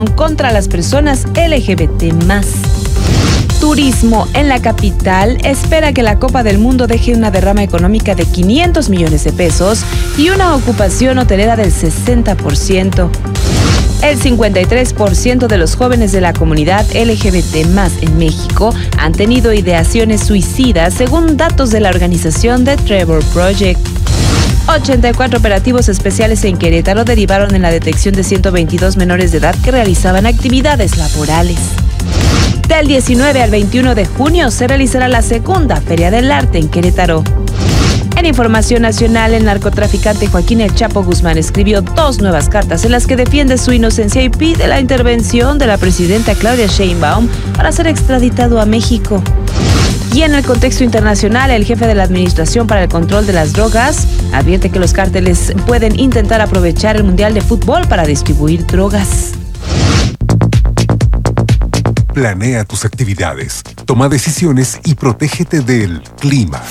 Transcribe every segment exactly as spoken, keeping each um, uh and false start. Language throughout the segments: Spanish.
contra las personas L G B T más. Turismo en la capital espera que la Copa del Mundo deje una derrama económica de quinientos millones de pesos y una ocupación hotelera del sesenta por ciento. El cincuenta y tres por ciento de los jóvenes de la comunidad L G B T más en México han tenido ideaciones suicidas, según datos de la organización The Trevor Project. ochenta y cuatro operativos especiales en Querétaro derivaron en la detección de ciento veintidós menores de edad que realizaban actividades laborales. Del diecinueve al veintiuno de junio se realizará la segunda Feria del Arte en Querétaro. En información nacional, el narcotraficante Joaquín El Chapo Guzmán escribió dos nuevas cartas en las que defiende su inocencia y pide la intervención de la presidenta Claudia Sheinbaum para ser extraditado a México. Y en el contexto internacional, el jefe de la Administración para el Control de las Drogas advierte que los cárteles pueden intentar aprovechar el Mundial de Fútbol para distribuir drogas. Planea tus actividades, toma decisiones y protégete del clima.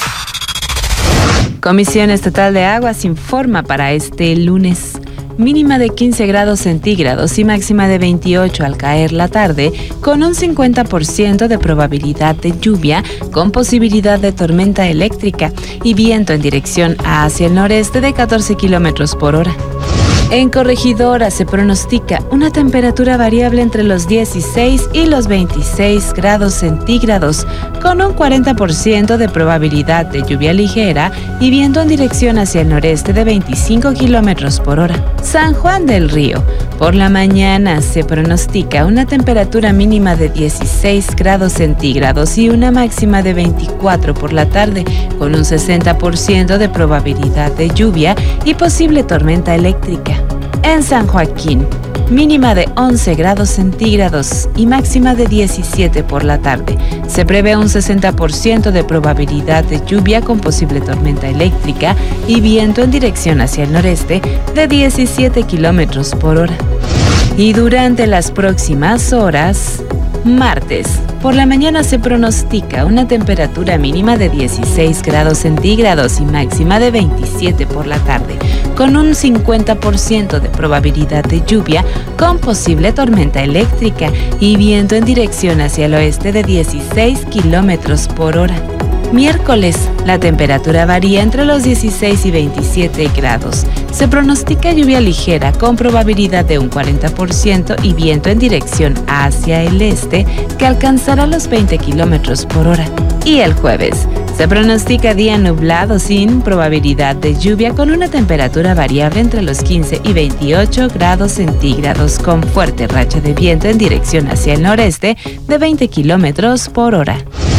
Comisión Estatal de Aguas informa para este lunes. Mínima de quince grados centígrados y máxima de veintiocho al caer la tarde, con un cincuenta por ciento de probabilidad de lluvia, con posibilidad de tormenta eléctrica y viento en dirección hacia el noreste de catorce kilómetros por hora. En Corregidora se pronostica una temperatura variable entre los dieciséis y los veintiséis grados centígrados, con un cuarenta por ciento de probabilidad de lluvia ligera y viento en dirección hacia el noreste de veinticinco kilómetros por hora. San Juan del Río. Por la mañana se pronostica una temperatura mínima de dieciséis grados centígrados y una máxima de veinticuatro por la tarde, con un sesenta por ciento de probabilidad de lluvia y posible tormenta eléctrica. En San Joaquín, mínima de once grados centígrados y máxima de diecisiete por la tarde. Se prevé un sesenta por ciento de probabilidad de lluvia con posible tormenta eléctrica y viento en dirección hacia el noreste de diecisiete kilómetros por hora. Y durante las próximas horas, martes, por la mañana se pronostica una temperatura mínima de dieciséis grados centígrados y máxima de veintisiete por la tarde, con un cincuenta por ciento de probabilidad de lluvia con posible tormenta eléctrica y viento en dirección hacia el oeste de dieciséis kilómetros por hora. Miércoles, la temperatura varía entre los dieciséis y veintisiete grados. Se pronostica lluvia ligera con probabilidad de un cuarenta por ciento y viento en dirección hacia el este que alcanzará los veinte kilómetros por hora. Y el jueves, se pronostica día nublado sin probabilidad de lluvia con una temperatura variable entre los quince y veintiocho grados centígrados con fuerte racha de viento en dirección hacia el noreste de veinte kilómetros por hora.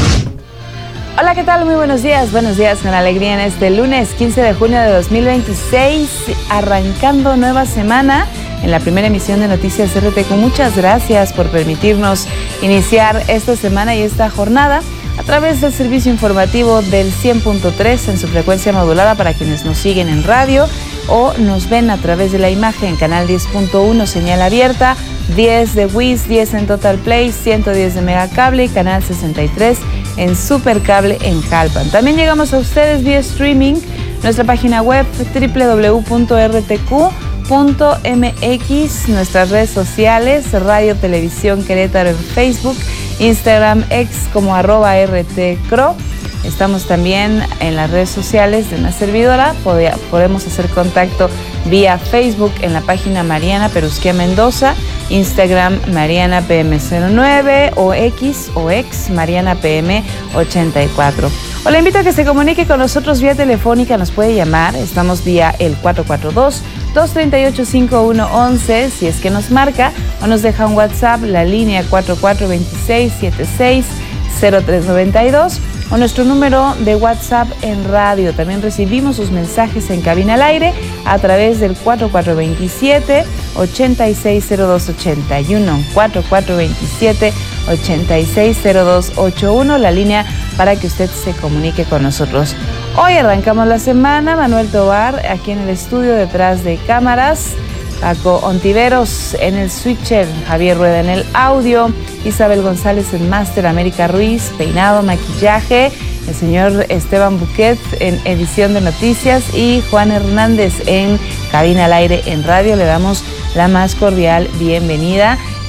Hola, ¿qué tal? Muy buenos días. Buenos días con alegría en este lunes quince de junio de dos mil veintiséis, arrancando nueva semana en la primera emisión de Noticias R T Q. Muchas gracias por permitirnos iniciar esta semana y esta jornada a través del servicio informativo del cien punto tres en su frecuencia modulada para quienes nos siguen en radio o nos ven a través de la imagen, canal diez punto uno, señal abierta, diez de Wiz, diez en Total Play, ciento diez de Megacable y canal sesenta y tres en Supercable en Jalpan. También llegamos a ustedes vía streaming, nuestra página web doble u doble u doble u punto r t q punto m x, nuestras redes sociales, Radio Televisión Querétaro en Facebook, Instagram, X como arroba rtcro. Estamos también en las redes sociales de una servidora. Podemos hacer contacto vía Facebook en la página Mariana Perusquía Mendoza, Instagram Mariana P M cero nueve o X o X Mariana P M ochenta y cuatro. O le invito a que se comunique con nosotros vía telefónica, nos puede llamar. Estamos vía el cuatro cuatro dos, dos tres ocho, cinco uno uno uno si es que nos marca o nos deja un WhatsApp, la línea cuatro cuatro dos seis siete seis cero tres nueve dos. O nuestro número de WhatsApp en radio. También recibimos sus mensajes en cabina al aire a través del cuatro cuatro dos siete, ocho seis cero dos ocho uno, cuatro cuatro dos siete, ocho seis cero dos ocho uno, la línea para que usted se comunique con nosotros. Hoy arrancamos la semana. Manuel Tobar aquí en el estudio detrás de cámaras, Paco Ontiveros en el switcher, Javier Rueda en el audio, Isabel González en máster, América Ruiz, peinado, maquillaje, el señor Esteban Buquet en edición de noticias y Juan Hernández en cabina al aire en radio. Le damos la más cordial bienvenida.